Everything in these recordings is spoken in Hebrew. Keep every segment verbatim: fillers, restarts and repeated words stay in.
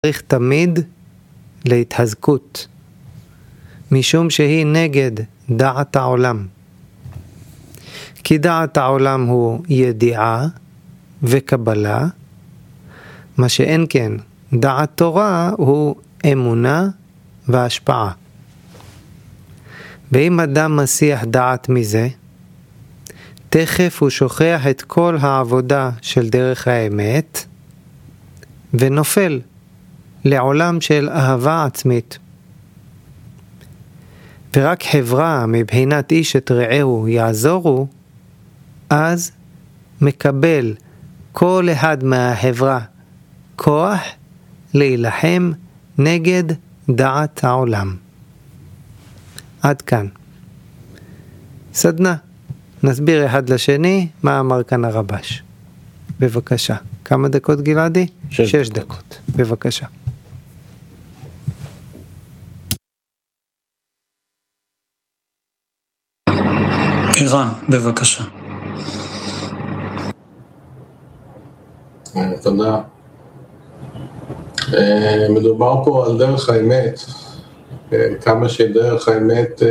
צריך תמיד להתחזקות, משום שהיא נגד דעת העולם. כי דעת העולם הוא ידיעה וקבלה, מה שאין כן, דעת תורה הוא אמונה והשפעה. ואם אדם מסיח דעת מזה, תכף הוא שוכח את כל העבודה של דרך האמת, ונופל לעולם של אהבה עצמית. ורק חברה מבחינת איש את רעהו יעזורו, אז מקבל כל אחד מהחברה כוח להילחם נגד דעת העולם. עד כאן. סדנה. נסביר אחד לשני מה אמר כאן הרבש. בבקשה. כמה דקות גלעדי? שש, שש דקות. דקות. בבקשה. ערן, בבקשה. תודה. מדובר פה על דרך האמת. כמה שדרך האמת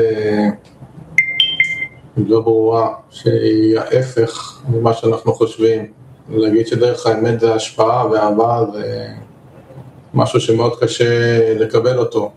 לא ברורה, שהיא ההפך ממה שאנחנו חושבים. להגיד שדרך האמת זה השפעה ואהבה, זה משהו שמאוד קשה לקבל אותו.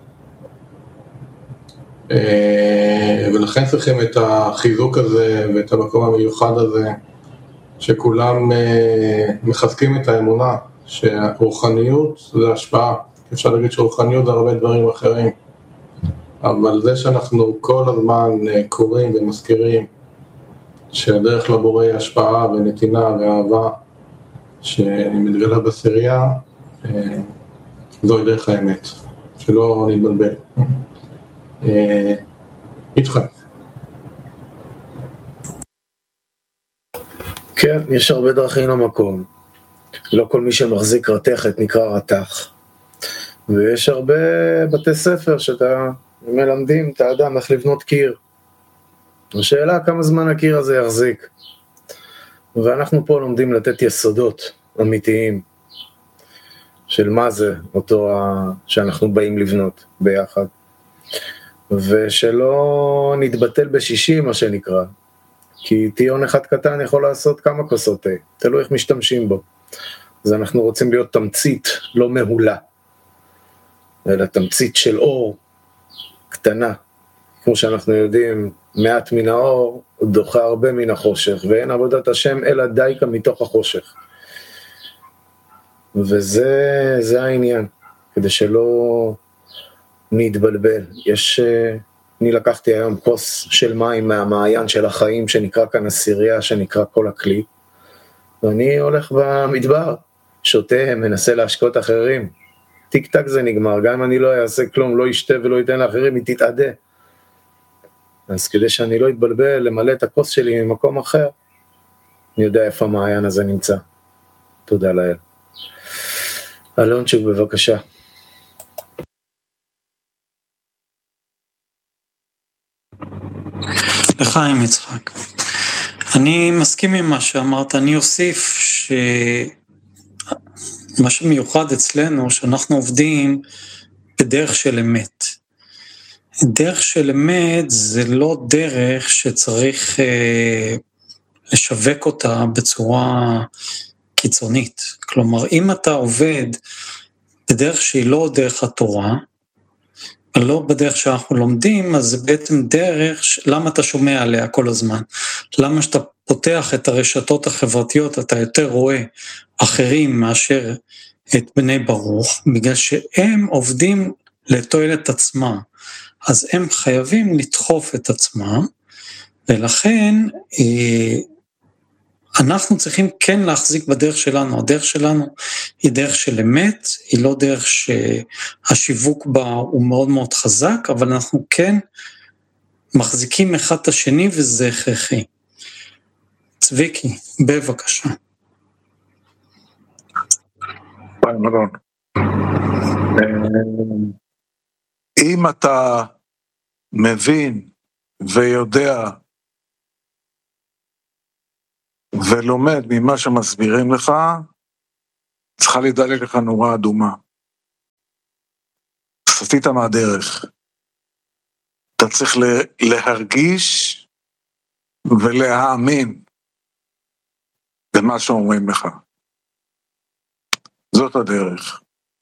ולכן צריכים את החיזוק הזה ואת המקום המיוחד הזה, שכולם מחזקים את האמונה, שהרוחניות זה השפעה. אפשר להגיד שרוחניות זה הרבה דברים אחרים. אבל זה שאנחנו כל הזמן קוראים ומזכירים שהדרך לבורא היא השפעה ונתינה ואהבה שמתגלה בסירייה, זוהי דרך האמת, שלא נתבלבל. איתך. כן, יש הרבה דרכים למקום. לא כל מי שמחזיק רתכת נקרא רתח. ויש הרבה בתי ספר שאתה מלמדים את האדם איך לבנות קיר. השאלה כמה זמן הקיר הזה יחזיק. ואנחנו פה לומדים לתת יסודות אמיתיים של מה זה אותו ה... שאנחנו באים לבנות ביחד. ושלא נתבטל בשישי מה שנקרא. כי טיון אחד קטן יכול לעשות כמה כוסות תה. תלוי איך משתמשים בו. אז אנחנו רוצים להיות תמצית לא מהולה. אלא תמצית של אור קטנה. כמו שאנחנו יודעים, מעט מן האור דוחה הרבה מן החושך, ואין עבודת השם אלא דייקה מתוך החושך. וזה זה העניין, כדי שלא נתבלבל. יש, אני לקחתי היום כוס של מים מהמעיין של החיים, שנקרא כאן הסירייה, שנקרא כל הכלי, ואני הולך במדבר, שותה, מנסה להשקות אחרים, טיק טק זה נגמר, גם אם אני לא אעשה כלום, לא אשתה ולא ייתן לאחרים, היא תתעדה. אז כדי שאני לא אתבלבל, למלא את הכוס שלי ממקום אחר, אני יודע איפה המעיין הזה נמצא. תודה לאל. אלונצ'וק, בבקשה. לחיים יצחק. אני מסכים עם מה שאמרת, אני אוסיף שמה שמיוחד אצלנו, שאנחנו עובדים בדרך של אמת. דרך של אמת זה לא דרך שצריך אה, לשווק אותה בצורה קיצונית. כלומר, אם אתה עובד בדרך שהיא לא דרך התורה, ולא בדרך שאנחנו לומדים, אז זה בעצם דרך, למה אתה שומע עליה כל הזמן? למה שאתה פותח את הרשתות החברתיות, אתה יותר רואה אחרים מאשר את בני ברוך, בגלל שהם עובדים לתועלת עצמם. אז הם חייבים לדחוף את עצמם, ולכן אנחנו צריכים כן להחזיק בדרך שלנו. הדרך שלנו היא דרך של אמת, היא לא דרך שהשיווק בה הוא מאוד מאוד חזק, אבל אנחנו כן מחזיקים אחד את השני וזה הכרחי. צביקי, בבקשה. ביי מלון. אם אתה מבין ויודע ולומד ממה שמסבירים לך, צריכה לדלק לך נורה אדומה. סטית מהדרך. אתה צריך להרגיש ולהאמין במה שאומרים לך. זאת הדרך.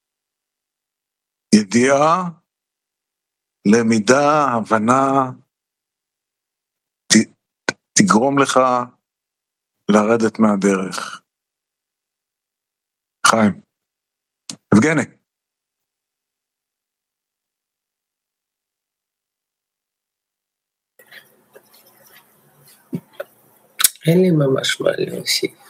ידיעה, למידה, הבנה, ת, תגרום לך לרדת מהדרך. חיים. יבגני. אין לי ממש מה להוסיף.